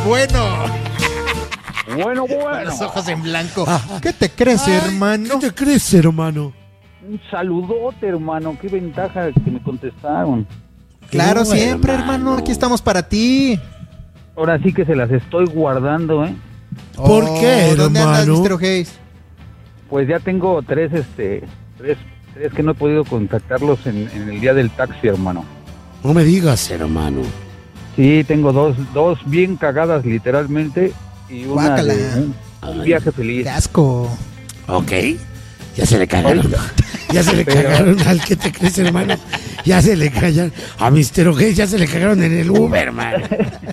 Bueno. Bueno. Los ojos en blanco. ¿Qué te crees, hermano? ¿Qué te crees, hermano? Un saludote, hermano. Qué ventaja que me contestaron. Claro, siempre, hermano. Aquí estamos para ti. Ahora sí que se las estoy guardando, ¿eh? ¿Por qué, ¿Dónde andas, hermano? Mr. O'Hays? Pues ya tengo tres que no he podido contactarlos en el día del taxi, hermano. No me digas, hermano. Sí, tengo dos bien cagadas literalmente y una Guácala. de un viaje feliz. ¡Qué asco! Ok. Ya se le cagaron. Ya se le cagaron al que te crees, hermano. Ya se le cagaron. A Mr. O'Hays ya se le cagaron en el Uber, hermano.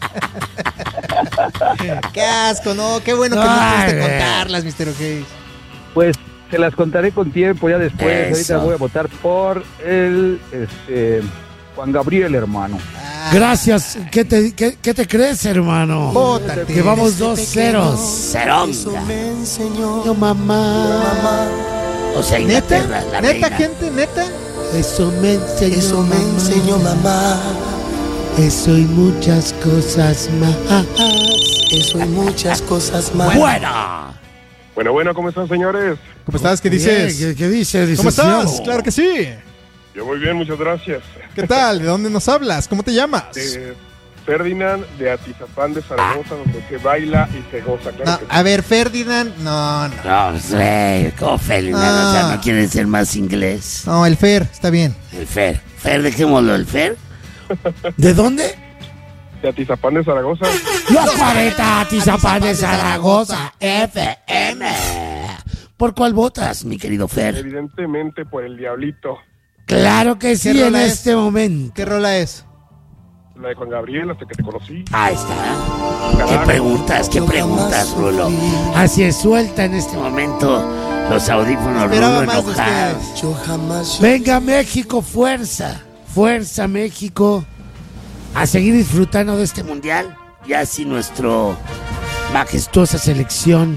¡Qué asco! No, qué bueno que no Ay, pudiste güey. contarlas, Mr. O'Hays. Pues se las contaré con tiempo ya después. Eso. Ahorita voy a votar por el Juan Gabriel, hermano. Gracias. ¿Qué te crees, hermano? Bótate. Que vamos 2-0. Seronga. Yo, mamá. O sea, Inglaterra, la ¿Neta, reina. gente? ¿Neta? Eso me enseñó mamá. Eso y muchas cosas más. Eso y muchas cosas más. ¡Buena! Bueno, ¿cómo están, señores? ¿Cómo estás? ¿Qué dices? Bien, ¿Qué dices? ¿Cómo estás? licenciado? Claro que sí. Yo muy bien, muchas gracias. ¿Qué tal? ¿De dónde nos hablas? ¿Cómo te llamas? Ferdinand de Atizapán de Zaragoza, donde se baila y se goza. Claro No, que sí. a ver, Ferdinand. No. No, güey, como Ferdinand, o sea, no quiere ser más inglés. No, el Fer, está bien. El Fer. Fer, dejémoslo, el Fer. ¿De dónde? De Atizapán de Zaragoza. Los 40 Atizapán de Zaragoza, FM. ¿Por cuál votas, mi querido Fer? Evidentemente por el Diablito. Claro que sí, ¿Qué en rola es? este momento. ¿Qué rola es? La de Juan Gabriel, hasta que te conocí. Ahí está. ¿Qué preguntas, Rulo? Así es, suelta en este momento los audífonos, Esperaba Rulo, más de enojado. ustedes. Yo jamás. Venga, México, fuerza. Fuerza, México. A seguir disfrutando de este mundial. Y así nuestro majestuosa selección.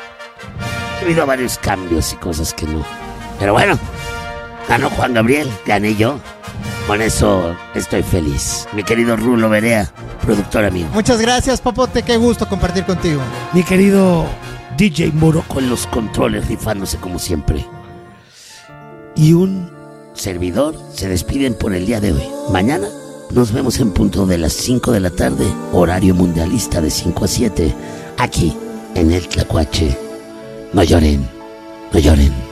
Ha habido varios cambios y cosas que no. Pero bueno, ganó Juan Gabriel, gané yo. Con eso estoy feliz. Mi querido Rulo Berea, productor amigo. Muchas gracias, Popote. Qué gusto compartir contigo. Mi querido DJ Moro con los controles rifándose como siempre. Y un servidor se despiden por el día de hoy. Mañana nos vemos en punto de las 5 de la tarde, horario mundialista de 5 a 7, aquí en el Tlacuache. No lloren, no lloren.